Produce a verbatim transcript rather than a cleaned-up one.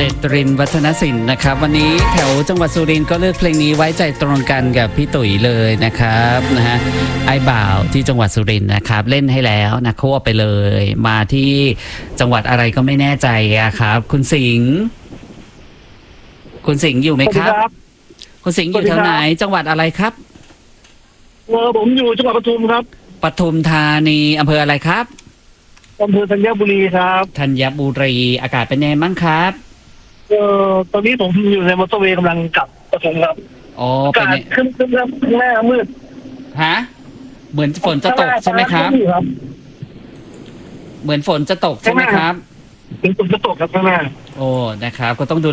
เจตรินวัฒนศิลป์นะครับวันนี้แถวจังหวัดสุรินทร์ก็เลือกเพลงนี้ไว้ใจตรงกันกับพี่ตุ๋ยเลยนะครับนะฮะไอ้บ่าวที่จังหวัดสุรินทร์นะครับเล่นให้แล้วนะควบไปเลยมาที่จังหวัดอะไรก็ไม่แน่ใจอะครับคุณสิงห์คุณสิงห์อยู่ไหมครับคุณสิงห์อยู่แถวไหนจังหวัดอะไรครับเออผมอยู่จังหวัดปทุมครับปทุมธานีอำเภออะไรครับอำเภอธัญบุรีครับธัญบุรีอากาศเป็นไงบ้างครับเออตอนนี้ผมอยู่ในมอเตอร์เวย์กำลังกลับปทุมครับอ๋ออากาศขึ้นขึ้นครับข้างหน้ามืดฮะเหมือนฝนจะตกใช่ไหมครับเหมือนฝนจะตกใช่ไหมครับเป็นฝนจะตกครับข้างหน้าโอ้นะครับก็ต้องดู